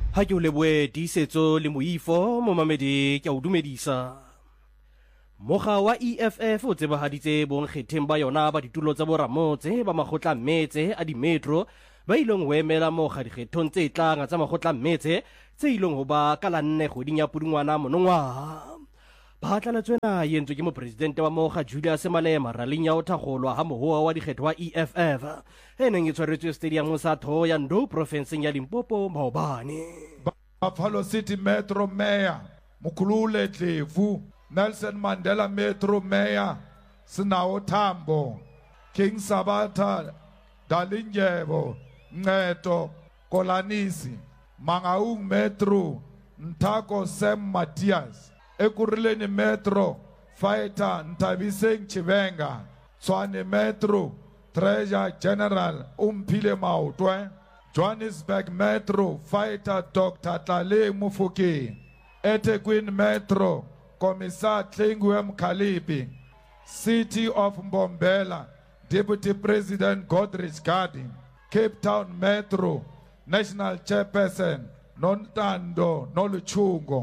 ha ke o leboe tiisetso le moifo mo mamedi ke a o dumedisa. Moga wa EFF o tsebahaditse bonkgetheng ba yona ba ditulo tsa boramotse ba makgotla mmetse a di-metro ba ilong ho emela moga dikgethong tse tlang tsa makgotla mmetse tse ilong ho ba ka la 4 kgweding ya Pudungwana monongwaha. Phatlalatso e entswe ke mopresidente wa moga Julius Malema raleng ya ho thakgolwa ha mohoa wa dikgetho wa EFF e neng e tshwaretswe stadium sa Thohoyandou provinseng ya Limpopo maobane. Buffalo City Metro Mayor Mkhulule Dlevu, Nelson Mandela Metro Mayor Sinawo Tambo, King Sabata Dalindyebo, Ncedo Kolanisi, Mangaung Metro Ntako Sam Matthias, Ekurileni Metro Fighter Ntabiseng Chivenga, Tshwane Metro Treasurer General Umphile Maotwe, Johannesburg Metro Fighter Dr. Tlale Mufokeng, eThekwini Metro Commissar Tlengwe Mkhalipi, City of Mbombela Deputy President Godrich Gadi, Cape Town Metro National Chairperson Nontando Noluchungo.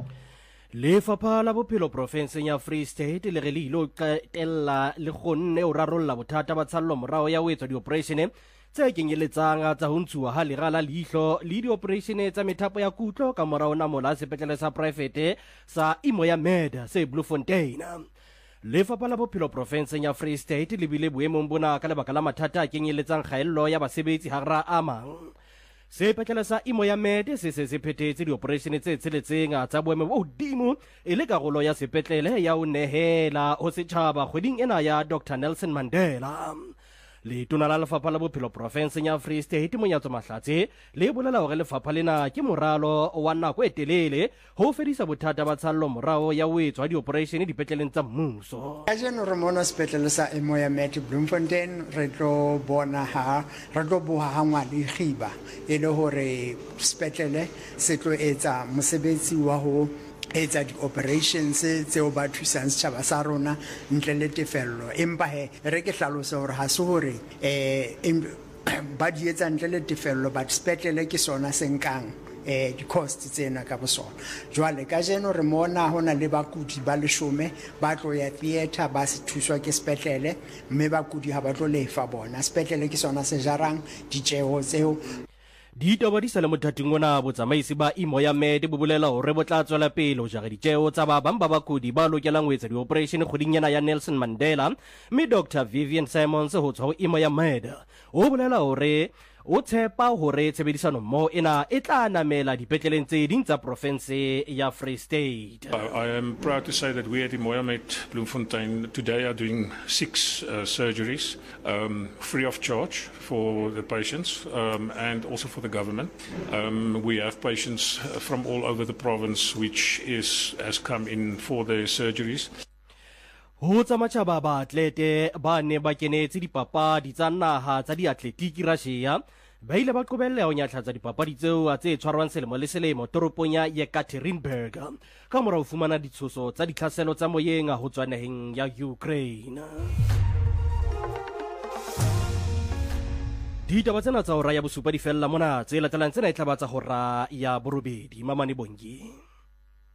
Lefapha la bophelo profenseng ya Free State le re le ilo qetella le kgonne o rarolla bothata ba tshallo morao ya ho etswa di-operation tse kenyeletsang tsa ho ntshuwa ha lerala leihlo le di-operation tsa methapo ya kutlo ka morao na mola sepetlele sa private sa Imoya Med se Bloemfontein. Lefapha la bophelo profenseng ya Free State le bile boemong bona ka lebaka la mathata a kenyeletsang kgaello ya basebetsi hara a mang. Sepetlele sa Imoya Med se phethetse di-operation tse tsheletseng tsa boemo bo hodimo e le karolo ya sepetlele ya ho nehela ho setjhaba kgweding ena ya Dr. Nelson Mandela. Letona la lefapha la bophelo profenseng ya Free State Monyatso Mahlatse le bolela hore lefapha lena ke moralo wa nako e telele ho fedisa bothata ba tshallo morao ya ho etswa di-operation dipetleleng tsa mmuso. Ka jeno re mona sepetlele sa Imoya Med Bloemfontein re tlo boha ha ngwana ikgiba e le hore sepetlele se tlo etsa mosebetsi wa ho etsa di-operations tseo ba thusang setjhaba sa rona ntle le tefello, empa re ke hlalose hore ha se hore ba di etsa ntle le tefello, but sepetlele ke sona se nkang di-cost tsena ka bosona. Jwale ka jeno re mona hona le bakudi ba 10 ba tlo ya theatre ba se thuswa ke sepetlele, mme bakudi ha ba tlo lefa bona. Sepetlele ke sona se jarang ditjeho tseo. Ditaba di sa le mothating ona botsamaisi ba Imoya Med bo bolela hore bo tla tswela pele ho jara ditjeo tsa ba bang ba bakudi ba lokelang ho etsa di-operation kgweding ena ya Nelson Mandela, mme Dr. Vivian Simons ho tswa ho Imoya Med o bolela hore o tshepa hore tshebedisano mmoho ena e tla namela dipetleleng tse ding tsa province ya Free State. I am proud to say that we at Imoya Med Bloemfontein today are doing 6 surgeries free of charge for the patients and also for the government. We have patients from all over the province which has come in for their surgeries. Ho tsa matjhaba ba atlete ba ne ba kenetse dipapadi tsa naha tsa diatletiki Russia ba ile ba qobella ho nyahlatsa dipapadi tseo tse tshwarwang selemo le selemo toropong ya Yekaterinburg ka mora ho fumana ditshoso tsa ditlhaselo tsa moyeng ho tswa naheng ya Ukraine. Ditaba tsena tsa hora ya bosupa di fella mona tse latelang tsena e tla ba tsa hora ya borobedi. Mamane Bongi.